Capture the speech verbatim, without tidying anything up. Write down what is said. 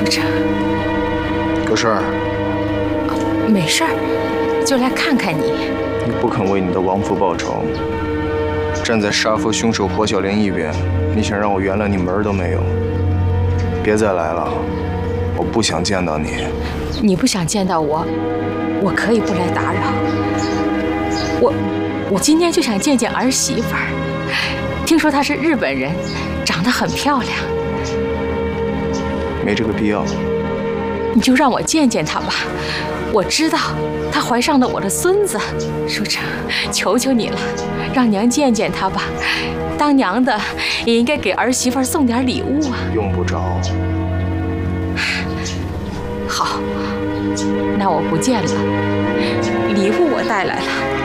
成， 有事儿？ 没事儿，就来看看你。 你不肯为你的亡父报仇，站在杀父凶手霍小莲一边，你想让我原谅你门儿都没有。别再来了，我不想见到你。 你不想见到我，我可以不来打扰。我，我今天就想见见儿媳妇儿。听说她是日本人，长得很漂亮。 没这个必要。 你就让我见见她吧。我知道她怀上了我的孙子。书成，求求你了，让娘见见她吧。当娘的也应该给儿媳妇送点礼物啊。 用不着。 好，那我不见了。礼物我带来了。